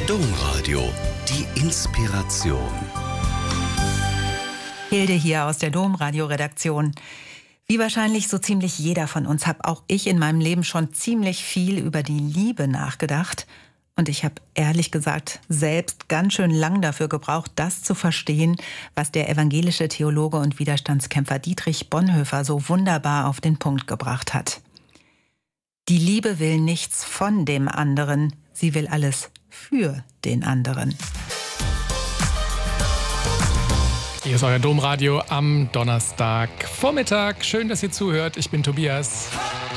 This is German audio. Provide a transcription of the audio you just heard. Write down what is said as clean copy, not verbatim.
Domradio, die Inspiration. Hilde hier aus der Domradio-Redaktion. Wie wahrscheinlich so ziemlich jeder von uns habe auch ich in meinem Leben schon ziemlich viel über die Liebe nachgedacht. Und ich habe ehrlich gesagt selbst ganz schön lang dafür gebraucht, das zu verstehen, was der evangelische Theologe und Widerstandskämpfer Dietrich Bonhoeffer so wunderbar auf den Punkt gebracht hat. Die Liebe will nichts von dem anderen, sie will alles für den anderen. Hier ist euer Domradio am Donnerstagvormittag. Schön, dass ihr zuhört. Ich bin Tobias.